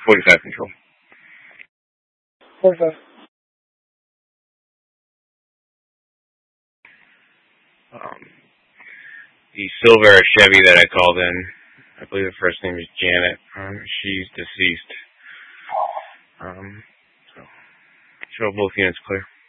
45 control. 45. The Silver Chevy that I called in, I believe the first name is Janet. She's deceased. So show both units clear.